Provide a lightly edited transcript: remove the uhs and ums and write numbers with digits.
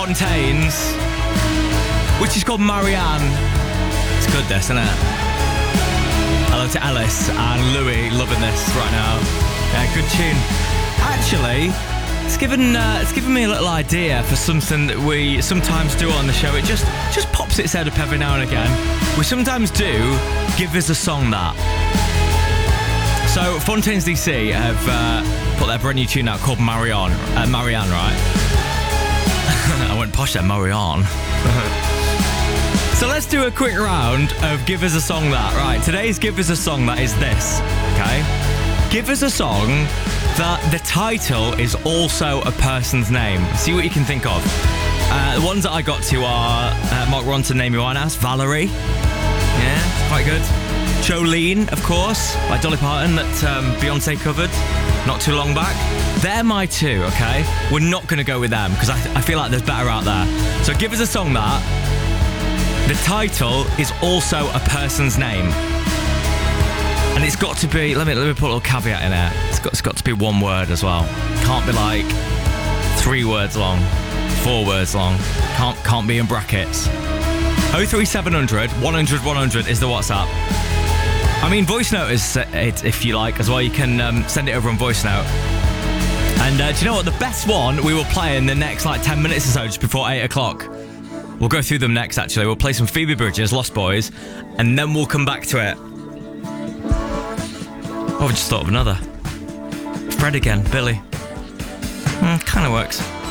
Fontaines, which is called Marianne. It's good, this, isn't it? Hello to Ellis and Louis, loving this right now. Yeah, good tune. Actually, it's given me a little idea for something that we sometimes do on the show. It just pops its head up every now and again. We sometimes do Give Us a Song That. So Fontaines DC have put their brand new tune out called Marianne, right? I went posh there, Marianne. So let's do a quick round of Give Us a Song That. Right, today's Give Us a Song That is this, okay? Give us a song that the title is also a person's name. See what you can think of. The ones that I got to are Mark Ronson, Amy Winehouse, Valerie. Yeah, quite good. Jolene, of course, by Dolly Parton, that Beyonce covered not too long back. They're my two, okay? We're not going to go with them because I feel like there's better out there. So give us a song that the title is also a person's name. And it's got to be, let me put a little caveat in there. It's got to be one word as well. Can't be like 3 words long, 4 words long. Can't be in brackets. 03700 100 100 is the WhatsApp. I mean, voice note is it if you like as well. You can send it over on voice note. And do you know what? The best one we will play in the next 10 minutes or so, just before 8 o'clock. We'll go through them next, actually. We'll play some Phoebe Bridgers, Lost Boys, and then we'll come back to it. Oh, I just thought of another. Fred again, Billy. Kind of works.